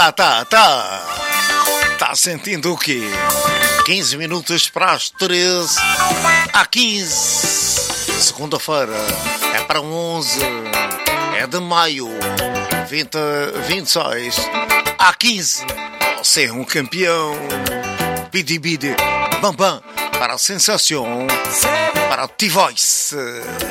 Tá sentindo o quê? 15 minutos para as 13. A 15. Segunda-feira. É para 11. É de maio. 26. A 15. Você é um campeão. Bidi bidi. Bam bam. Para a sensação. Para o T-Voice.